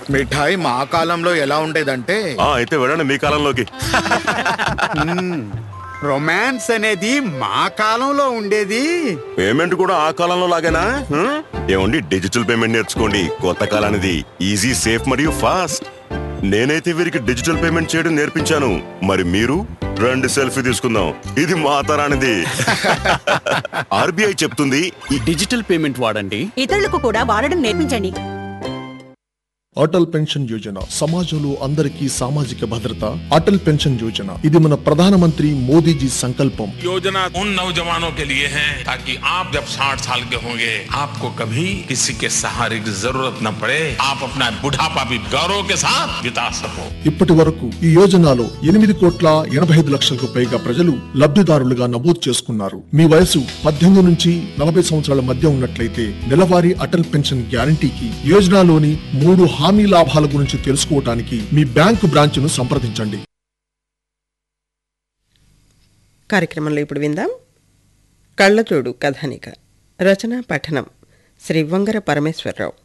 మిఠాయి మా కాలంలో ఎలా ఉండేదంటే అయితే వెళ్ళండి మీ కాలంలోకి. రొమాన్స్ అనేది మా కాలంలో ఉండేది. పేమెంట్ కూడా ఆ కాలంలో లాగేనా? ఏమండి, డిజిటల్ పేమెంట్ నేర్చుకోండి. కొత్త కాలానిది. ఈజీ, సేఫ్ మరియు ఫాస్ట్. నేనైతే వీరికి డిజిటల్ పేమెంట్ చేయడం నేర్పించాను. మరి మీరు రండి సెల్ఫీ తీసుకుందాం. ఇది మా తరానిది. ఆర్బీఐ చెప్తుంది, డిజిటల్ పేమెంట్ వాడండి, ఇతరులకు కూడా వాడడం నేర్పించండి. అటల్ పెన్షన్ యోజన సమాజంలో అందరికీ సామాజిక భద్రత. అటల్ పెన్షన్ యోజన ఇది మన ప్రధానమంత్రి మోదీజీ సంకల్పం. योजना उन नौजवानों के लिए है ताकि आप जब 60 साल के होंगे आपको कभी किसी के सहारे की जरूरत न पड़े, आप अपना बुढ़ापा भी गौरव के साथ बिता सको. ఇప్పటి వరకు ఈ యోజనలో 8,85,00,000కు పైగా ప్రజలు లబ్ధిదారులుగా నమోదు చేసుకున్నారు. మీ వయసు 18 నుంచి 40 సంవత్సరాల మధ్య ఉన్నట్లయితే నెలవారీ అటల్ పెన్షన్ గ్యారంటీకి యోజనలోని 3 హామీ లాభాల గురించి తెలుసుకోవడానికి మీ బ్యాంకు బ్రాంచ్ను సంప్రదించండి. కార్యక్రమంలో ఇప్పుడు విందాం కళ్ళజోడు కథానిక. రచన పఠనం శ్రీ వంగర పరమేశ్వరరావు.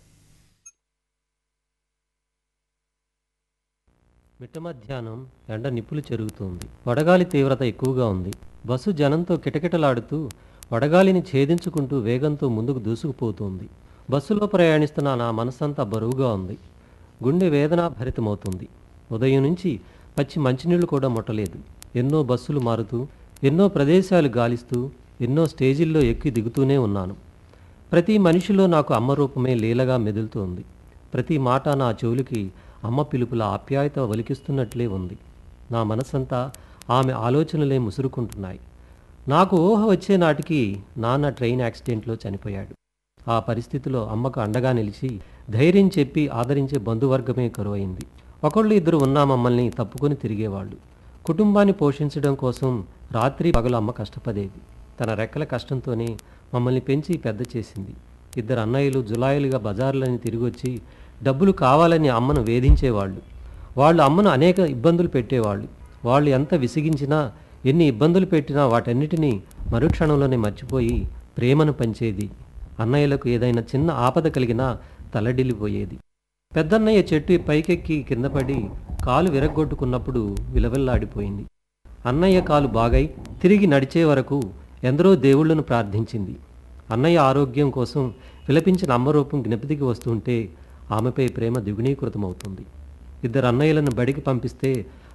మిట్ట మధ్యాహ్నం ఎండ నిప్పులు చెరుగుతోంది. వడగాలి తీవ్రత ఎక్కువగా ఉంది. బస్సు జనంతో కిటకిటలాడుతూ వడగాలిని ఛేదించుకుంటూ వేగంతో ముందుకు దూసుకుపోతోంది. బస్సులో ప్రయాణిస్తున్న నా మనసంతా బరువుగా ఉంది. గుండె వేదన భరితమవుతుంది. ఉదయం నుంచి పచ్చి మంచినీళ్లు కూడా ముట్టలేదు. ఎన్నో బస్సులు మారుతూ, ఎన్నో ప్రదేశాలు గాలిస్తూ, ఎన్నో స్టేజీల్లో ఎక్కి దిగుతూనే ఉన్నాను. ప్రతి మనిషిలో నాకు అమ్మ రూపమే లీలగా మెదులుతోంది. ప్రతి మాట నా చెవులకి అమ్మ పిలుపుల ఆప్యాయత ఒలికిస్తున్నట్లే ఉంది. నా మనసంతా ఆమె ఆలోచనలే ముసురుకుంటున్నాయి. నాకు ఊహ వచ్చే నాటికి నాన్న ట్రైన్ యాక్సిడెంట్లో చనిపోయాడు. ఆ పరిస్థితిలో అమ్మకు అండగా నిలిచి ధైర్యం చెప్పి ఆదరించే బంధువర్గమే కరువైంది. ఒకళ్ళు ఇద్దరు ఉన్నా మమ్మల్ని తప్పుకొని తిరిగేవాళ్ళు. కుటుంబాన్ని పోషించడం కోసం రాత్రి పగలు అమ్మ కష్టపడేది. తన రెక్కల కష్టంతోనే మమ్మల్ని పెంచి పెద్ద చేసింది. 2 అన్నయ్యలు జులాయిలుగా బజార్లని తిరిగొచ్చి డబ్బులు కావాలని అమ్మను వేధించేవాళ్ళు. వాళ్ళు అమ్మను అనేక ఇబ్బందులు పెట్టేవాళ్ళు. వాళ్ళు ఎంత విసిగించినా, ఎన్ని ఇబ్బందులు పెట్టినా వాటన్నిటినీ మరుక్షణంలోనే మర్చిపోయి ప్రేమను పంచేది. అన్నయ్యలకు ఏదైనా చిన్న ఆపద కలిగినా తలడిల్లిపోయేది. పెద్దన్నయ్య చెట్టు పైకెక్కి కిందపడి కాలు విరగ్గొట్టుకున్నప్పుడు విలవిల్లాడిపోయింది. అన్నయ్య కాలు బాగై తిరిగి నడిచే వరకు ఎందరో దేవుళ్లను ప్రార్థించింది. అన్నయ్య ఆరోగ్యం కోసం విలపించిన అమ్మరూపం జ్ఞప్తికి వస్తుంటే ఆమెపై ప్రేమ ద్విగుణీకృతమవుతుంది. 2 అన్నయ్యలను బడికి పంపిస్తే